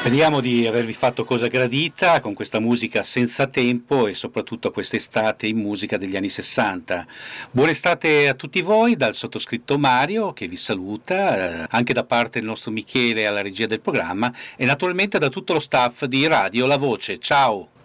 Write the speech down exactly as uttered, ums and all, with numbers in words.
Speriamo di avervi fatto cosa gradita con questa musica senza tempo e soprattutto quest'estate in musica degli anni sessanta. Buona estate a tutti voi dal sottoscritto Mario che vi saluta, eh, anche da parte del nostro Michele alla regia del programma e naturalmente da tutto lo staff di Radio La Voce. Ciao!